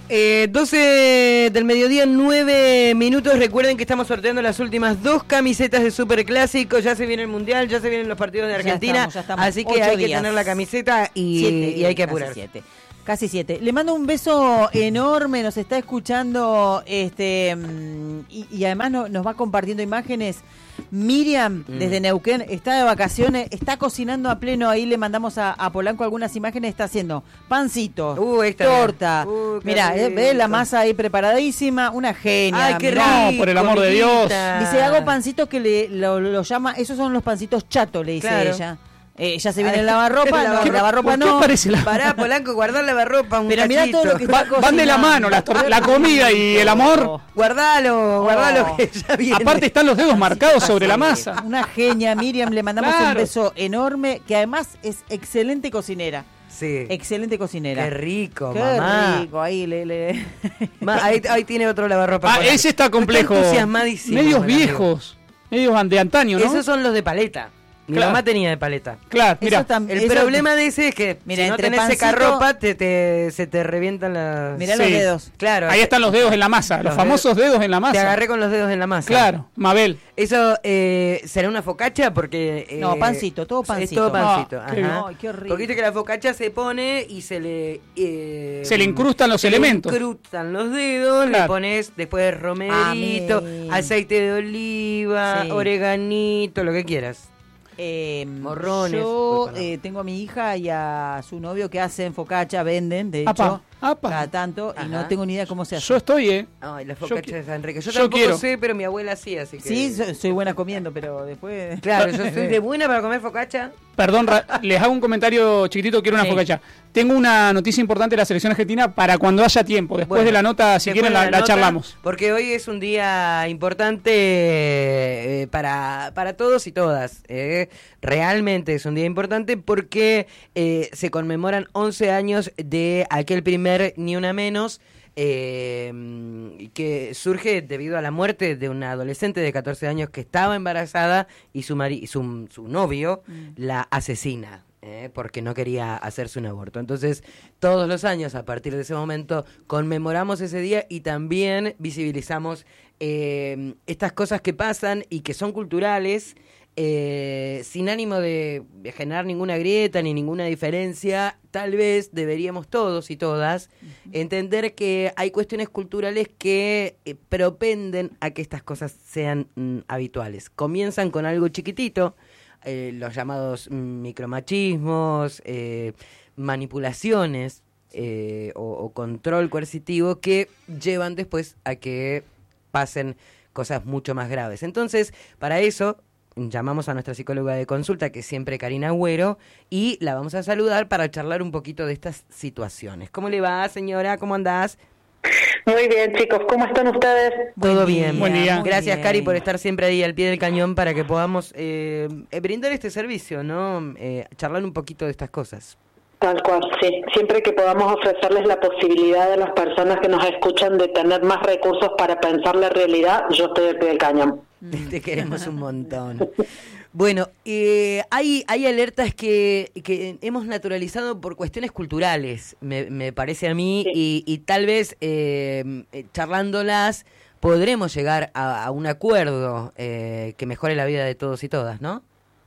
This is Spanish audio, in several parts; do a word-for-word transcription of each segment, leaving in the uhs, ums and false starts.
Eh, doce del mediodía, nueve minutos. Recuerden que estamos sorteando las últimas dos camisetas de Superclásico. Ya se viene el Mundial, ya se vienen los partidos de Argentina. Ya estamos, ya estamos. Así que hay días. que tener la camiseta y, siete, y hay que apurar. Casi siete. Casi siete. Le mando un beso enorme, nos está escuchando este y, y además no, nos va compartiendo imágenes. Miriam, mm. desde Neuquén, está de vacaciones, está cocinando a pleno. Ahí le mandamos a, a Polanco algunas imágenes. Está haciendo pancito, uh, torta. Uh, Mira, ve la masa ahí preparadísima. Una genia. Ay, qué rico, no, por el amor de Dios. Dice, hago pancitos que le, lo, lo llama, esos son los pancitos chato, le dice claro. ella. Eh, ya se viene el lavarropa, no, el lavarropa no. La... Pará, Polanco, guardar el lavarropa un Pero mirá todo lo que está Va, Van de la mano, la, la comida y el amor. Guardalo, guardalo oh. que ya viene. Aparte están los dedos marcados sobre la masa. Una genia, Miriam, le mandamos claro. un beso enorme, que además es excelente cocinera. Sí. Excelente cocinera. Qué rico, Qué mamá. rico, ahí le... le... Ma, ahí, ahí tiene otro lavarropa. Ah, ese está complejo. Está entusiasmadísimo. Medios viejos, medios de antaño, ¿no? Esos son los de paleta. Mi claro. mamá tenía de paleta. Claro, mira. Tam- el problema de ese es que mira, si no tenés pancito, secarropa, te, te, se te revientan las... Mirá sí. los dedos. Claro. Ahí están los dedos en la masa, los, los famosos dedos. dedos en la masa. Te agarré con los dedos en la masa. Claro, Mabel. Eso, eh, ¿será una focaccia? Porque... Eh, no, pancito, todo pancito. Es todo pancito, oh, ajá. Qué, Ay, qué rico. Porque viste que la focaccia se pone y se le... Eh, se le incrustan los se elementos. Se le incrustan los dedos, claro. le pones después romerito, Amén. aceite de oliva, sí. oreganito, lo que quieras. Eh, Morrones. Yo eh, tengo a mi hija y a su novio que hacen focaccia, venden, de hecho, apa, apa. cada tanto, Ajá. y no tengo ni idea cómo se hace. Yo estoy, ¿eh? Ay, la focaccia de San Enrique. Yo, yo tampoco quiero. sé, pero mi abuela sí, así que... Sí, soy, soy buena comiendo, pero después... Claro, yo soy de buena para comer focaccia. Perdón, les hago un comentario chiquitito, quiero una sí. focaccia. Tengo una noticia importante de la selección argentina para cuando haya tiempo. Después bueno, de la nota, si quieren, la, la, la nota, charlamos. Porque hoy es un día importante eh, para, para todos y todas. Eh. Realmente es un día importante porque eh, se conmemoran once años de aquel primer Ni Una Menos, eh, que surge debido a la muerte de una adolescente de catorce años que estaba embarazada y su, mari- su, su novio mm. la asesina. Eh, porque no quería hacerse un aborto. Entonces, todos los años, a partir de ese momento, conmemoramos ese día y también visibilizamos eh, estas cosas que pasan y que son culturales, eh, sin ánimo de generar ninguna grieta ni ninguna diferencia. Tal vez deberíamos todos y todas uh-huh. entender que hay cuestiones culturales que eh, propenden a que estas cosas sean mm, habituales. Comienzan con algo chiquitito, Eh, los llamados micromachismos, eh, manipulaciones eh, o, o control coercitivo que llevan después a que pasen cosas mucho más graves. Entonces, para eso llamamos a nuestra psicóloga de consulta, que es siempre Karina Agüero, y la vamos a saludar para charlar un poquito de estas situaciones. ¿Cómo le va, señora? ¿Cómo andás? Muy bien, chicos, ¿cómo están ustedes? Todo bien. Buen día. Gracias, bien. Cari, por estar siempre ahí al pie del cañón para que podamos eh, brindar este servicio, ¿no? Eh, charlar un poquito de estas cosas. Tal cual, sí. Siempre que podamos ofrecerles la posibilidad a las personas que nos escuchan de tener más recursos para pensar la realidad, yo estoy al pie del cañón. Te queremos un montón. Bueno, eh, hay hay alertas que, que hemos naturalizado por cuestiones culturales, me, me parece a mí, sí. y, y tal vez eh, charlándolas podremos llegar a, a un acuerdo eh, que mejore la vida de todos y todas, ¿no?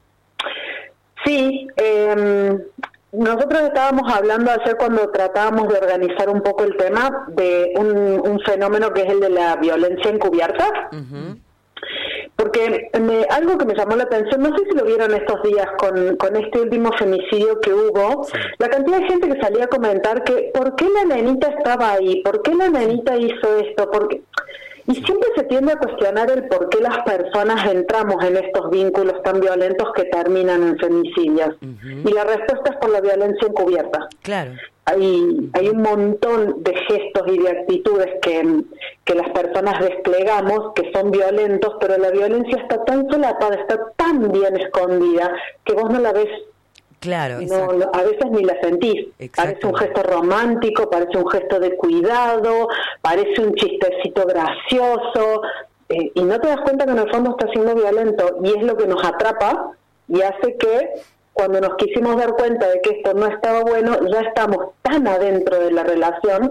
Sí, eh, nosotros estábamos hablando ayer cuando tratábamos de organizar un poco el tema de un, un fenómeno que es el de la violencia encubierta. Uh-huh. Porque me, algo que me llamó la atención, no sé si lo vieron estos días con, con este último femicidio que hubo, sí. la cantidad de gente que salía a comentar que ¿por qué la nenita estaba ahí? ¿Por qué la nenita hizo esto? ¿Por qué? Y siempre se tiende a cuestionar el por qué las personas entramos en estos vínculos tan violentos que terminan en femicidios. Uh-huh. Y la respuesta es por la violencia encubierta. Claro. Hay, hay un montón de gestos y de actitudes que, que las personas desplegamos que son violentos, pero la violencia está tan solapada, está tan bien escondida, que vos no la ves. Claro, no, no, a veces ni la sentís. Parece un gesto romántico, parece un gesto de cuidado, parece un chistecito gracioso, eh, y no te das cuenta que en el fondo está siendo violento, y es lo que nos atrapa y hace que cuando nos quisimos dar cuenta de que esto no estaba bueno, ya estamos tan adentro de la relación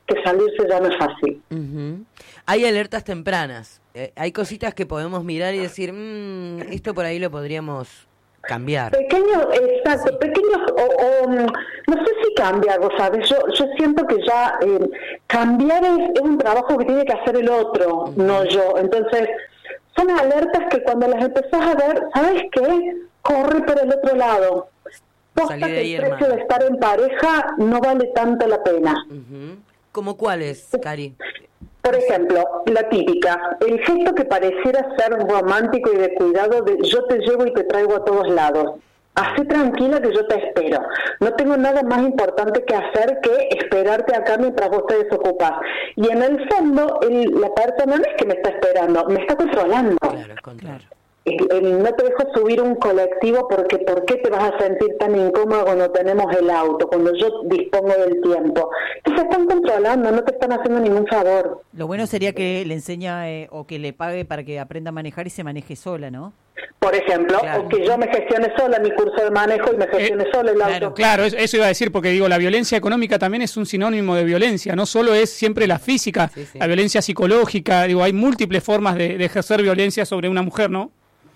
que salirse ya no es fácil. Uh-huh. Hay alertas tempranas, eh, hay cositas que podemos mirar y decir, mmm, esto por ahí lo podríamos cambiar. Pequeños, exacto, sí. pequeños, o, o no sé si cambiar, ¿sabes? Yo, yo siento que ya eh, cambiar es, es un trabajo que tiene que hacer el otro, uh-huh. no yo. Entonces, son alertas que cuando las empezás a ver, ¿sabes qué? Corre por el otro lado. Posta que ahí, el precio hermano. de estar en pareja no vale tanto la pena. Uh-huh. ¿Cómo cuál es, Cari? Por ejemplo, la típica, el gesto que pareciera ser romántico y de cuidado de yo te llevo y te traigo a todos lados. Hacé tranquila que yo te espero. No tengo nada más importante que hacer que esperarte acá mientras vos te desocupas. Y en el fondo, el, la persona no es que me está esperando, me está controlando. Claro, claro. El, el, no te dejo subir un colectivo porque ¿por qué te vas a sentir tan incómodo cuando tenemos el auto, cuando yo dispongo del tiempo? Te están controlando, no te están haciendo ningún favor. Lo bueno sería que le enseña eh, o que le pague para que aprenda a manejar y se maneje sola, ¿no? Por ejemplo, claro. o que yo me gestione sola mi curso de manejo y me gestione eh, sola el auto. Claro, claro, eso iba a decir, porque digo, la violencia económica también es un sinónimo de violencia, no solo es siempre la física, sí, sí. la violencia psicológica, digo, hay múltiples formas de, de ejercer violencia sobre una mujer, ¿no?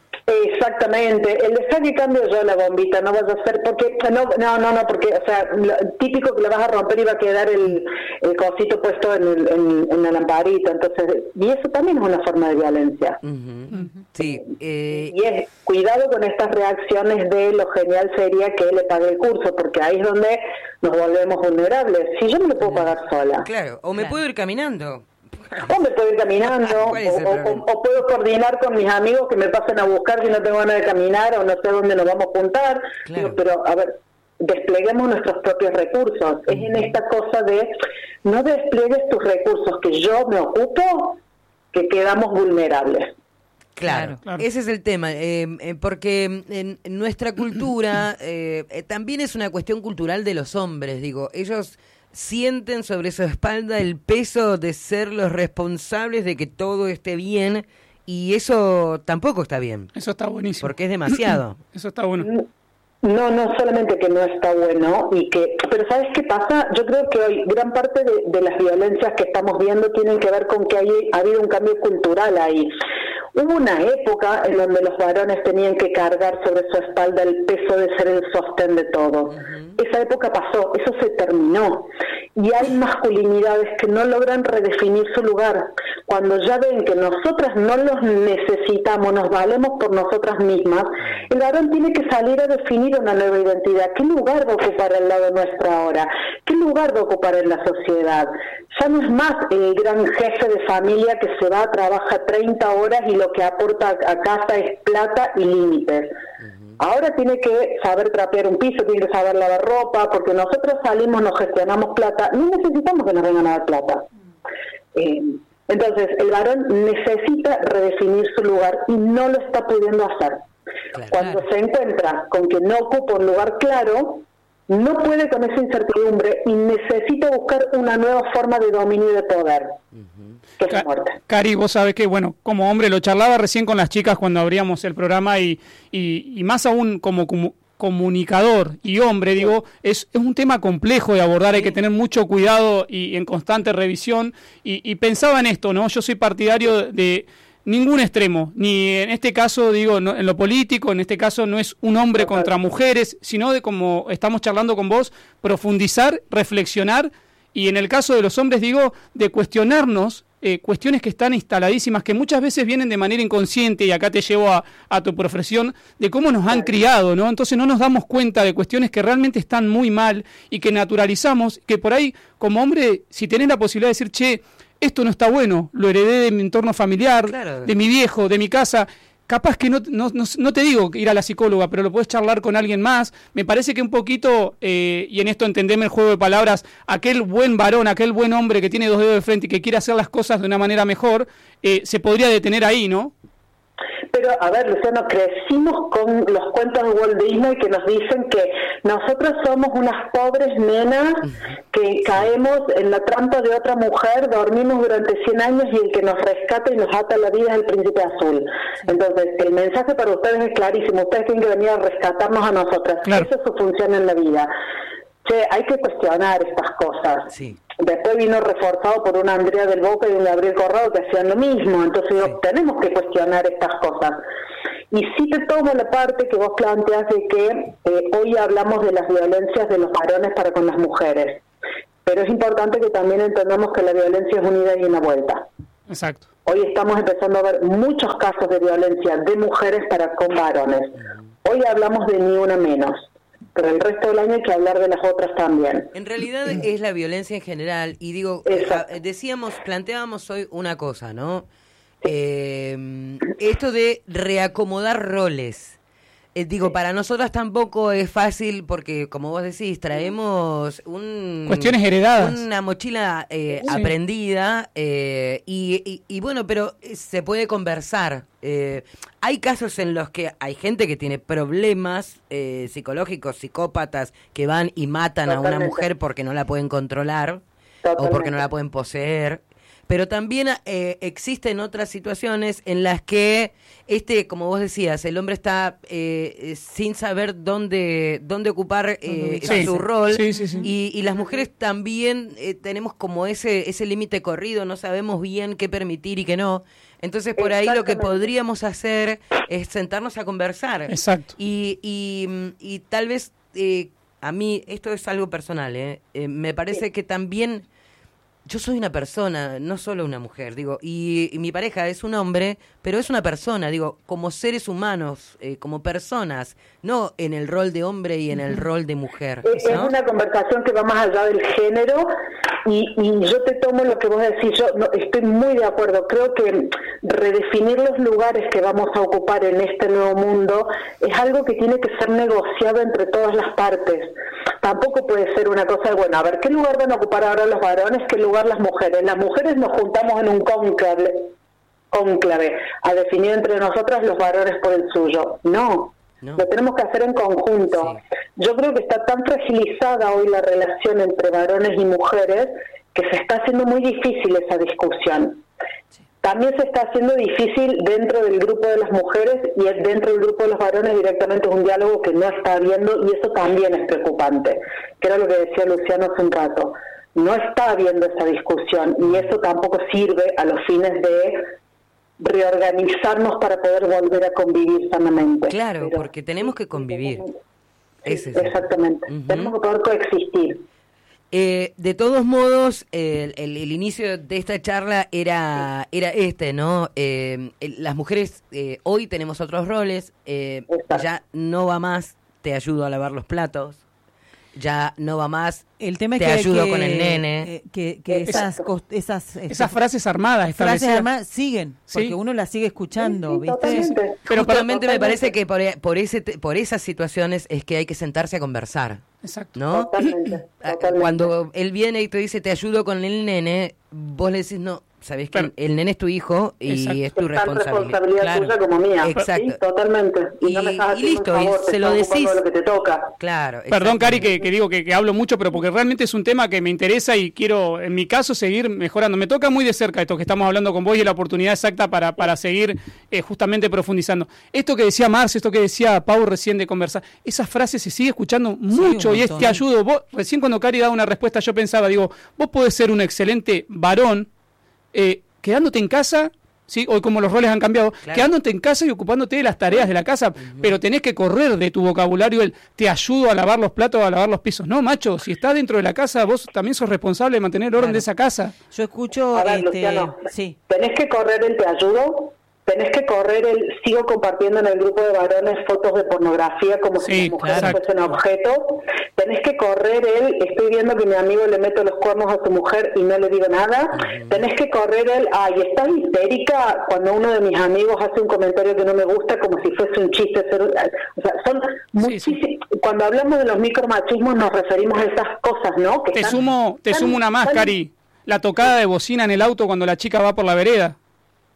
Exactamente, el dejar que cambio yo la bombita, no vas a hacer, porque, no, no, no, no, porque, o sea, lo, típico que le vas a romper y va a quedar el, el cosito puesto en, el, en, en la lamparita, entonces, y eso también es una forma de violencia. Uh-huh. Uh-huh. Sí. Eh... Y es, cuidado con estas reacciones de lo genial sería que le pague el curso, porque ahí es donde nos volvemos vulnerables. Si yo me lo puedo uh-huh. pagar sola. Claro, o me claro. puedo ir caminando. O me puedo ir caminando, o, o, o puedo coordinar con mis amigos que me pasen a buscar si no tengo ganas de caminar o no sé dónde nos vamos a juntar. Claro. Pero, a ver, despleguemos nuestros propios recursos. Uh-huh. Es en esta cosa de no despliegues tus recursos, que yo me ocupo, que quedamos vulnerables. Claro, claro, ese es el tema, eh, eh, porque en, en nuestra cultura eh, eh, también es una cuestión cultural de los hombres, digo, ellos sienten sobre su espalda el peso de ser los responsables de que todo esté bien, y eso tampoco está bien. Eso está buenísimo. Porque es demasiado. Eso está bueno. No, no solamente que no está bueno, y que, pero ¿sabes qué pasa? Yo creo que hoy gran parte de, de las violencias que estamos viendo tienen que ver con que hay, ha habido un cambio cultural ahí. Hubo una época en donde los varones tenían que cargar sobre su espalda el peso de ser el sostén de todo. Uh-huh. Esa época pasó, eso se terminó. Y hay masculinidades que no logran redefinir su lugar. Cuando ya ven que nosotras no los necesitamos, nos valemos por nosotras mismas, el varón tiene que salir a definir una nueva identidad. ¿Qué lugar va a ocupar al lado nuestro ahora? ¿Qué lugar va a ocupar en la sociedad? Ya no es más el gran jefe de familia que se va, trabaja treinta horas y lo que aporta a casa es plata y límites. Uh-huh. Ahora tiene que saber trapear un piso, tiene que saber lavar ropa, porque nosotros salimos, nos gestionamos plata, no necesitamos que nos vengan a dar plata. Uh-huh. Eh, entonces, el varón necesita redefinir su lugar y no lo está pudiendo hacer. Claro, Cuando claro. se encuentra con que no ocupa un lugar claro, no puede con esa incertidumbre y necesita buscar una nueva forma de dominio y de poder. Uh-huh. Que es muerte. Cari, vos sabés que, bueno, como hombre, lo charlaba recién con las chicas cuando abríamos el programa y, y, y más aún como, como comunicador y hombre, digo, es, es un tema complejo de abordar, hay que tener mucho cuidado y en constante revisión. Y, y pensaba en esto, ¿no? Yo soy partidario de ningún extremo, ni en este caso, digo, no, en lo político, en este caso no es un hombre contra mujeres, sino de, como estamos charlando con vos, profundizar, reflexionar, y en el caso de los hombres, digo, de cuestionarnos eh, cuestiones que están instaladísimas, que muchas veces vienen de manera inconsciente, y acá te llevo a, a tu profesión, de cómo nos han criado, ¿no? Entonces no nos damos cuenta de cuestiones que realmente están muy mal y que naturalizamos, que por ahí, como hombre, si tenés la posibilidad de decir, che, esto no está bueno, lo heredé de mi entorno familiar, claro. de mi viejo, de mi casa, capaz que no, no, no, no te digo ir a la psicóloga, pero lo puedes charlar con alguien más. Me parece que un poquito, eh, y en esto entendeme el juego de palabras, aquel buen varón, aquel buen hombre que tiene dos dedos de frente y que quiere hacer las cosas de una manera mejor, eh, se podría detener ahí, ¿no? Pero, a ver, Luciano, crecimos con los cuentos de Walt Disney que nos dicen que nosotros somos unas pobres nenas que caemos en la trampa de otra mujer, dormimos durante cien años y el que nos rescata y nos ata la vida es el príncipe azul. Entonces, el mensaje para ustedes es clarísimo, ustedes tienen que venir a rescatarnos a nosotras. Claro. Esa es su función en la vida. Che, hay que cuestionar estas cosas. Sí. Después vino reforzado por una Andrea del Boca y un Gabriel Corrado que hacían lo mismo. Entonces digo, sí. tenemos que cuestionar estas cosas. Y sí te tomo la parte que vos planteas de que eh, hoy hablamos de las violencias de los varones para con las mujeres. Pero es importante que también entendamos que la violencia es una ida y una vuelta. Exacto. Hoy estamos empezando a ver muchos casos de violencia de mujeres para con varones. Hoy hablamos de ni una menos. Pero el resto del año hay que hablar de las otras también. En realidad es la violencia en general. Y digo, Exacto. decíamos, planteábamos hoy una cosa, ¿no? Eh, esto de reacomodar roles. Eh, digo, para nosotras tampoco es fácil porque, como vos decís, traemos un, cuestiones heredadas, una mochila eh, sí. aprendida eh, y, y, y bueno, pero se puede conversar. Eh, hay casos en los que hay gente que tiene problemas eh, psicológicos, psicópatas, que van y matan Totalmente. a una mujer porque no la pueden controlar Totalmente. o porque no la pueden poseer. Pero también eh, existen otras situaciones en las que, este, como vos decías, el hombre está eh, sin saber dónde dónde ocupar eh, sí, su rol sí, sí, sí. Y, y las mujeres también eh, tenemos como ese ese límite corrido, no sabemos bien qué permitir y qué no. Entonces por ahí lo que podríamos hacer es sentarnos a conversar. Exacto. Y, y, y tal vez, eh, a mí, esto es algo personal, eh, eh, me parece sí. que también... Yo soy una persona, no solo una mujer, digo, y, y mi pareja es un hombre, pero es una persona, digo, como seres humanos, eh, como personas, no en el rol de hombre y en el rol de mujer. Es, ¿no? es una conversación que va más allá del género y, y yo te tomo lo que vos decís, yo no, estoy muy de acuerdo, creo que redefinir los lugares que vamos a ocupar en este nuevo mundo es algo que tiene que ser negociado entre todas las partes. Tampoco puede ser una cosa de, bueno, a ver, ¿qué lugar van a ocupar ahora los varones? ¿Qué lugar las mujeres? Las mujeres nos juntamos en un cónclave, cónclave a definir entre nosotras los varones por el suyo. No, no, lo tenemos que hacer en conjunto. Sí. Yo creo que está tan fragilizada hoy la relación entre varones y mujeres que se está haciendo muy difícil esa discusión. Sí. También se está haciendo difícil dentro del grupo de las mujeres y dentro del grupo de los varones directamente es un diálogo que no está habiendo y eso también es preocupante, que era lo que decía Luciano hace un rato. No está habiendo esa discusión y eso tampoco sirve a los fines de reorganizarnos para poder volver a convivir sanamente. Claro, Pero, porque tenemos que convivir. Es Exactamente, uh-huh. tenemos que poder coexistir. Eh, de todos modos, eh, el, el inicio de esta charla era era este, ¿no? Eh, el, las mujeres eh, hoy tenemos otros roles, eh, ya no va más, te ayudo a lavar los platos, ya no va más, el tema es te que, ayudo que, con el nene. Eh, que que esas, esas, esas esas frases armadas frases armadas siguen, porque ¿sí? uno las sigue escuchando, sí, sí, ¿viste? Pero justamente me parece que por, por, ese, por esas situaciones es que hay que sentarse a conversar. Exacto. ¿No? Totalmente, totalmente. Cuando él viene y te dice te ayudo con el nene, vos le decís no, sabés que el, el nene es tu hijo y Exacto. es tu es responsabilidad, responsabilidad claro. tuya como mía. Exacto. Sí, totalmente. Y, y, no me estás y listo, un favor, y se lo decís. De lo que te toca. Claro. Perdón, Cari, que, que digo que, que hablo mucho, pero porque realmente es un tema que me interesa y quiero, en mi caso, seguir mejorando. Me toca muy de cerca esto que estamos hablando con vos y la oportunidad exacta para, para seguir eh, justamente profundizando. Esto que decía Marce, esto que decía Pau recién de conversar, esas frases se sigue escuchando mucho sí, y es te ayudo. Vos, recién cuando Cari daba una respuesta yo pensaba, digo, vos podés ser un excelente varón eh, quedándote en casa, ¿sí? Hoy como los roles han cambiado, claro. quedándote en casa y ocupándote de las tareas de la casa, uh-huh. pero tenés que correr de tu vocabulario el te ayudo a lavar los platos, a lavar los pisos. No, macho, si estás dentro de la casa, vos también sos responsable de mantener el orden claro. de esa casa. Yo escucho... A ver, este... Luciano, sí. tenés que correr el te ayudo, tenés que correr el sigo compartiendo en el grupo de varones fotos de pornografía como sí, si las mujeres claro. fuesen objetos, tenés que correr el estoy viendo que mi amigo le meto los cuernos a su mujer y no le digo nada, uh-huh. tenés que correr el ay, estás histérica cuando uno de mis amigos hace un comentario que no me gusta como si fuese un chiste, o sea, son sí, muchísimos, sí. cuando hablamos de los micromachismos nos referimos a esas cosas, ¿no? Que te están, sumo, te están, sumo una más, están, Cari, la tocada de bocina en el auto cuando la chica va por la vereda.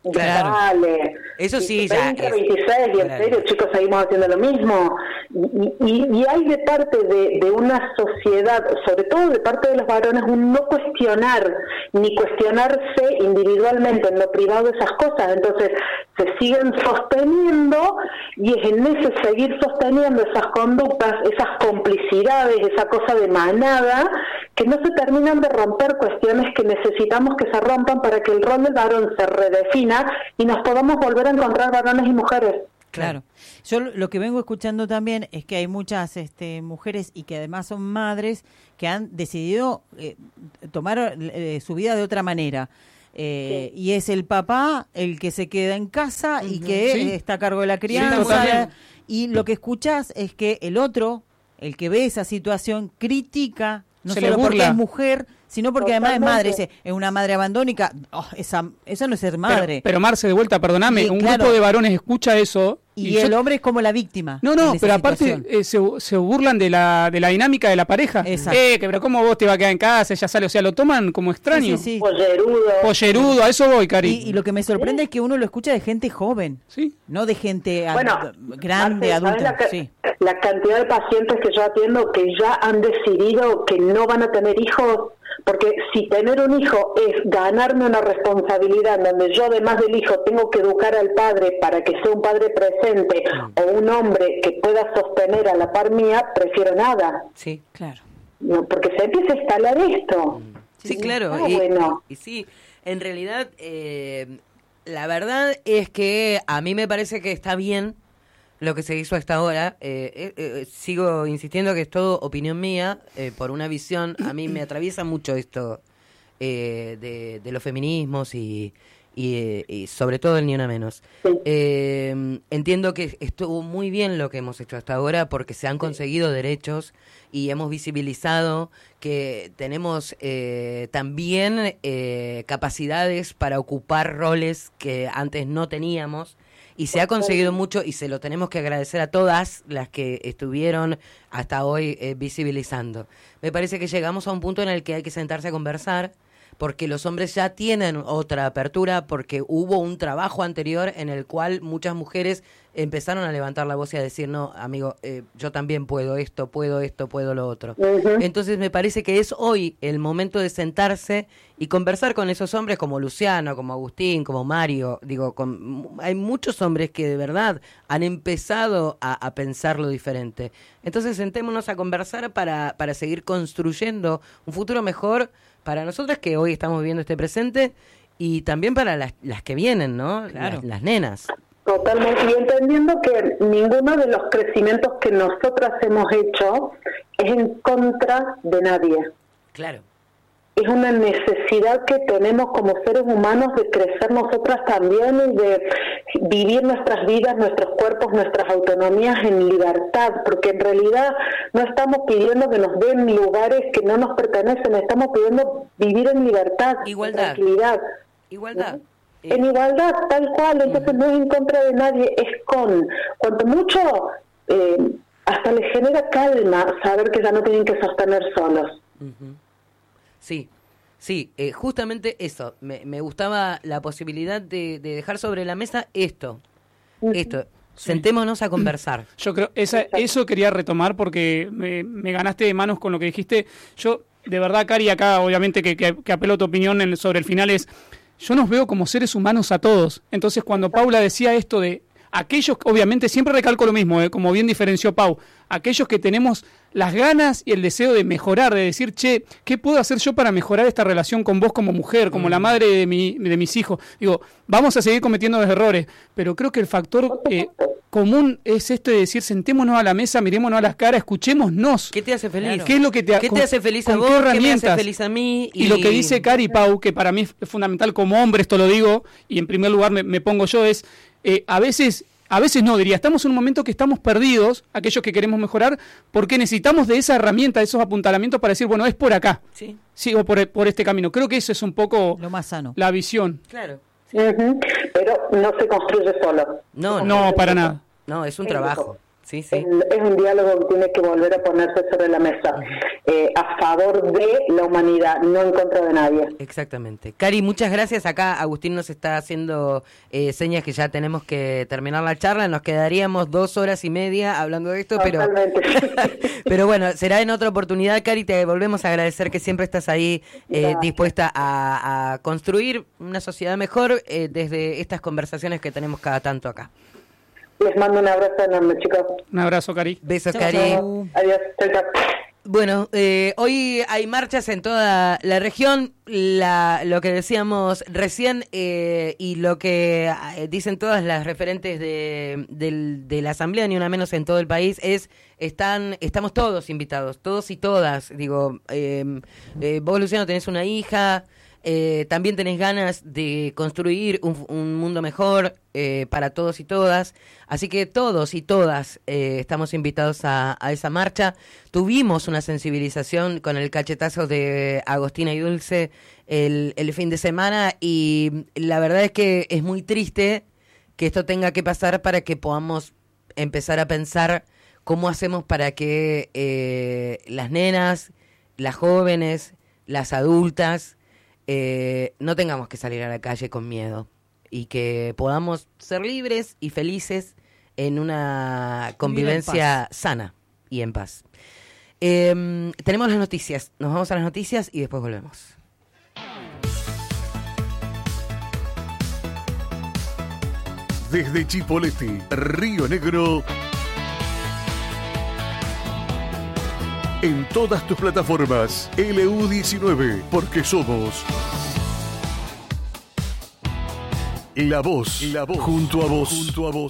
Claro. Dale. Eso sí, veinte, ya es, veintiséis, y en claro. serio, chicos, seguimos haciendo lo mismo. Y, y, y hay de parte de, de una sociedad, sobre todo de parte de los varones, un no cuestionar, ni cuestionarse individualmente en lo privado esas cosas. Entonces, se siguen sosteniendo, y es en ese seguir sosteniendo esas conductas, esas complicidades, esa cosa de manada, que no se terminan de romper cuestiones que necesitamos que se rompan para que el rol del varón se redefina y nos podamos volver a encontrar varones y mujeres. Claro. Yo lo que vengo escuchando también es que hay muchas este, mujeres y que además son madres que han decidido eh, tomar eh, su vida de otra manera. Eh, sí. Y es el papá el que se queda en casa y que sí. está a cargo de la crianza. Sí, y lo que escuchás es que el otro, el que ve esa situación, critica, no se solo porque es mujer, sino porque Totalmente. además es madre. Dice, es una madre abandónica. Oh, esa, esa no es ser madre. Pero, pero Marce, de vuelta, perdóname, y, un claro, grupo de varones escucha eso. Y, y el yo, hombre es como la víctima. No, no, pero aparte eh, se, se burlan de la de la dinámica de la pareja. Exacto. Eh, que pero cómo vos te vas a quedar en casa, ella sale, o sea, lo toman como extraño. Sí, sí, sí. Pollerudo. Pollerudo, a eso voy, Cari. Y, y lo que me sorprende ¿Sí? es que uno lo escucha de gente joven, sí, no de gente bueno, ad, grande, Marce, adulta. La, sí. la cantidad de pacientes que yo atiendo que ya han decidido que no van a tener hijos, porque si tener un hijo es ganarme una responsabilidad donde yo además del hijo tengo que educar al padre para que sea un padre presente mm. o un hombre que pueda sostener a la par mía, prefiero nada. Sí, claro. No, porque se empieza a instalar esto. Sí, sí claro. Ah, y, bueno. y, y sí, en realidad, eh, la verdad es que a mí me parece que está bien lo que se hizo hasta ahora. Eh, eh, eh, sigo insistiendo que es todo opinión mía, eh, por una visión. A mí me atraviesa mucho esto eh, de, de los feminismos y, y, y sobre todo el Ni Una Menos. Sí. Eh, entiendo que estuvo muy bien lo que hemos hecho hasta ahora porque se han conseguido derechos y hemos visibilizado que tenemos eh, también eh, capacidades para ocupar roles que antes no teníamos. Y se ha conseguido mucho y se lo tenemos que agradecer a todas las que estuvieron hasta hoy eh, visibilizando. Me parece que llegamos a un punto en el que hay que sentarse a conversar porque los hombres ya tienen otra apertura, porque hubo un trabajo anterior en el cual muchas mujeres empezaron a levantar la voz y a decir, no, amigo, eh, yo también puedo esto, puedo esto, puedo lo otro. Uh-huh. Entonces me parece que es hoy el momento de sentarse y conversar con esos hombres como Luciano, como Agustín, como Mario. Digo, con, hay muchos hombres que de verdad han empezado a, a pensarlo diferente. Entonces sentémonos a conversar para, para seguir construyendo un futuro mejor para nosotras que hoy estamos viviendo este presente y también para las, las que vienen, ¿no? Claro. Las, las nenas. Totalmente, y entendiendo que ninguno de los crecimientos que nosotras hemos hecho es en contra de nadie. Claro. Es una necesidad que tenemos como seres humanos de crecer nosotras también y de vivir nuestras vidas, nuestros cuerpos, nuestras autonomías en libertad, porque en realidad no estamos pidiendo que nos den lugares que no nos pertenecen, estamos pidiendo vivir en libertad, igualdad. en tranquilidad. Igualdad. ¿No? En igualdad, tal cual, entonces uh-huh. no es en contra de nadie, es con. Cuanto mucho, eh, hasta les genera calma saber que ya no tienen que sostener solos. Uh-huh. Sí, sí, eh, justamente eso, me, me gustaba la posibilidad de, de dejar sobre la mesa esto, uh-huh. esto, sentémonos a conversar. Yo creo, esa, eso quería retomar porque me, me ganaste de manos con lo que dijiste. Yo, de verdad, Cari, acá obviamente que, que, que apelo a tu opinión en, sobre el final es... Yo nos veo como seres humanos a todos. Entonces, cuando Paula decía esto de aquellos, obviamente siempre recalco lo mismo, ¿eh? Como bien diferenció Pau, aquellos que tenemos las ganas y el deseo de mejorar, de decir, che, ¿qué puedo hacer yo para mejorar esta relación con vos como mujer, como mm. la madre de, mi, de mis hijos? Digo, vamos a seguir cometiendo los errores, pero creo que el factor eh, común es esto de decir, sentémonos a la mesa, mirémonos a las caras, escuchémonos. ¿Qué te hace feliz? Claro. ¿Qué es lo que te, ¿Qué con, te hace feliz a vos? ¿Qué me hace feliz a mí? Y, y lo que dice Cari Pau, que para mí es fundamental como hombre, esto lo digo, y en primer lugar me, me pongo yo, es, eh, a veces... A veces no, diría, estamos en un momento que estamos perdidos, aquellos que queremos mejorar, porque necesitamos de esa herramienta, de esos apuntalamientos para decir, bueno, es por acá, sí, sigo por, por este camino. Creo que eso es un poco lo más sano. La visión. Claro. Sí. Uh-huh. Pero no se construye solo. No, no, no para nada. No, es un trabajo. Sí, sí. Es, es un diálogo que tiene que volver a ponerse sobre la mesa, eh, a favor de la humanidad, no en contra de nadie. Exactamente. Cari, muchas gracias. Acá Agustín nos está haciendo eh, señas que ya tenemos que terminar la charla. Nos quedaríamos dos horas y media hablando de esto, pero pero bueno, será en otra oportunidad, Cari. Te volvemos a agradecer que siempre estás ahí eh, dispuesta a, a construir una sociedad mejor eh, desde estas conversaciones que tenemos cada tanto acá. Les mando un abrazo enorme, chicos. Un abrazo, Cari. Besos, Chau, Cari. chau. Adiós. Chau, chau. Bueno, eh, hoy hay marchas en toda la región, la, lo que decíamos recién eh, y lo que eh, dicen todas las referentes de, del- de la Asamblea, ni una menos en todo el país, es están estamos todos invitados, todos y todas. Digo, eh, eh, vos, Luciano, tenés una hija, eh, también tenés ganas de construir un, un mundo mejor eh, para todos y todas. Así que todos y todas eh, estamos invitados a, a esa marcha. Tuvimos una sensibilización con el cachetazo de Agostina y Dulce el, el fin de semana y la verdad es que es muy triste que esto tenga que pasar para que podamos empezar a pensar cómo hacemos para que eh, las nenas, las jóvenes, las adultas, eh, no tengamos que salir a la calle con miedo y que podamos ser libres y felices en una convivencia sana y en paz. Eh, tenemos las noticias, nos vamos a las noticias y después volvemos. Desde Chipoleti, Río Negro, en todas tus plataformas, L U diecinueve, porque somos la voz, la voz, junto a vos, junto a vos.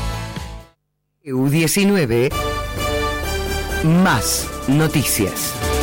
U diecinueve, más noticias.